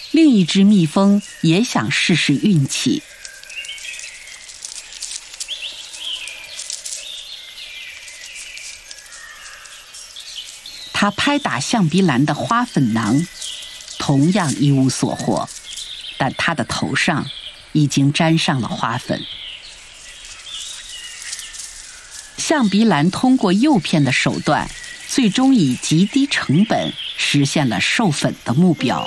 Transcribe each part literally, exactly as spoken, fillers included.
另一只蜜蜂也想试试运气。它拍打象鼻兰的花粉囊，同样一无所获，但它的头上已经沾上了花粉。象鼻兰通过诱骗的手段，最终以极低成本实现了授粉的目标。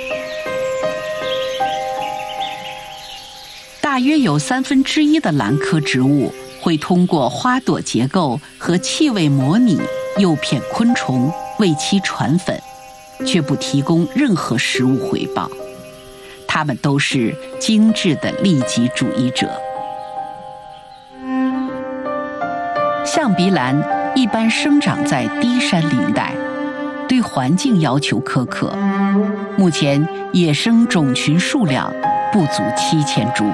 大约有三分之一的兰科植物会通过花朵结构和气味模拟诱骗昆虫为其传粉，却不提供任何食物回报。它们都是精致的利己主义者。象鼻兰一般生长在低山林带，对环境要求苛刻。目前野生种群数量不足七千株。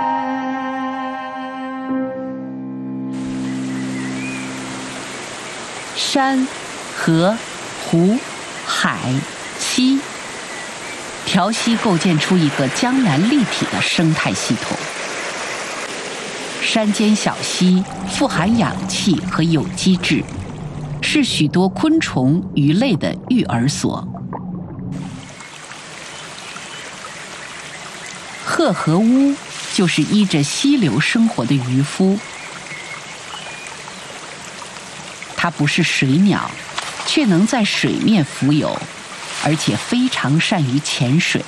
山、河、湖、海、溪，条溪构建出一个江南立体的生态系统。山间小溪富含氧气和有机质，是许多昆虫、鱼类的育儿所。褐河乌就是依着溪流生活的渔夫。它不是水鸟，却能在水面浮游，而且非常善于潜水。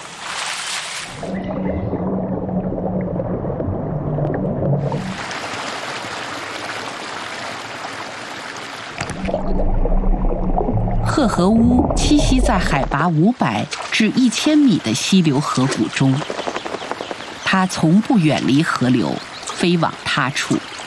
褐河乌栖息在海拔五百至一千米的溪流河谷中，它从不远离河流，飞往他处。